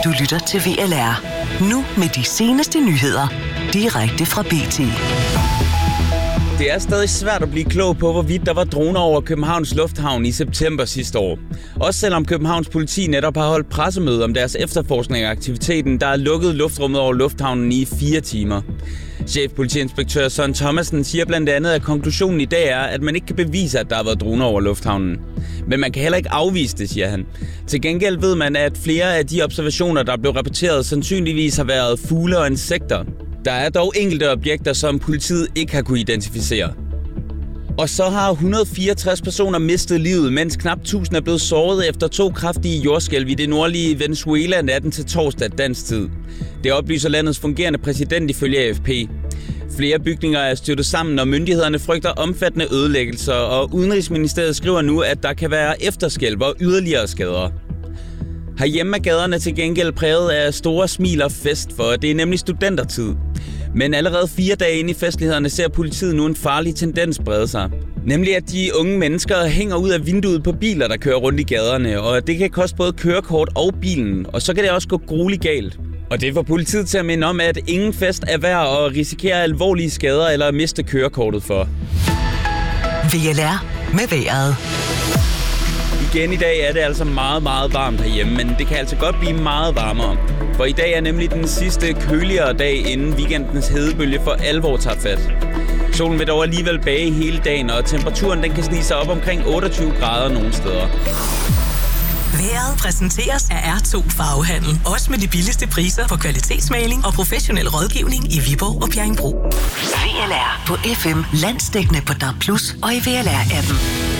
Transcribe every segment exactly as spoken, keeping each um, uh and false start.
Du lytter til V L R. Nu med de seneste nyheder. Direkte fra B T. Det er stadig svært at blive klog på, hvorvidt der var droner over Københavns Lufthavn i september sidste år. Også selvom Københavns politi netop har holdt pressemøde om deres efterforskning af aktiviteten, der er lukket luftrummet over lufthavnen i fire timer. Chefpolitiinspektør Søren Thomasen siger blandt andet, at konklusionen i dag er, at man ikke kan bevise, at der har været droner over lufthavnen. Men man kan heller ikke afvise det, siger han. Til gengæld ved man, at flere af de observationer, der blev rapporteret, sandsynligvis har været fugle og insekter. Der er dog enkelte objekter, som politiet ikke har kunne identificere. Og så har et hundrede og fireogtres personer mistet livet, mens knap tusind er blevet såret efter to kraftige jordskælv i det nordlige Venezuela natten til torsdag dansk tid. Det oplyser landets fungerende præsident ifølge A F P. Flere bygninger er styrtet sammen, og myndighederne frygter omfattende ødelæggelser, og Udenrigsministeriet skriver nu, at der kan være efterskælv og yderligere skader. Herhjemme er gaderne til gengæld præget af store smil og fest, for det er nemlig studentertid. Men allerede fire dage inde i festlighederne ser politiet nu en farlig tendens brede sig. Nemlig at de unge mennesker hænger ud af vinduet på biler, der kører rundt i gaderne, og det kan koste både kørekort og bilen, og så kan det også gå grueligt galt. Og det får politiet til at minde om, at ingen fest er værd at risikere alvorlige skader eller miste kørekortet for. V L R med vejret. Igen i dag er det altså meget, meget varmt herhjemme, men det kan altså godt blive meget varmere. For i dag er nemlig den sidste køligere dag, inden weekendens hedebølge for alvor tager fat. Solen vil dog alligevel bage hele dagen, og temperaturen den kan snige sig op omkring otteogtyve grader nogle steder. Vejret præsenteres af R to Farvehandel. Også med de billigste priser på kvalitetsmaling og professionel rådgivning i Viborg og Bjerringbro. V L R på F M, landsdækkende på D A B plus, og i V L R-appen.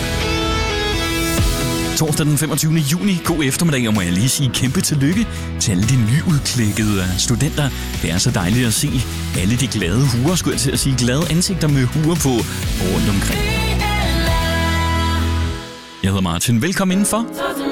Torsdag den femogtyvende juni. God eftermiddag, og må jeg lige sige kæmpe tillykke til alle de nyudklækkede studenter. Det er så dejligt at se alle de glade huer, skulle jeg til at sige, glade ansigter med huer på rundt omkring. Jeg hedder Martin. Velkommen indenfor.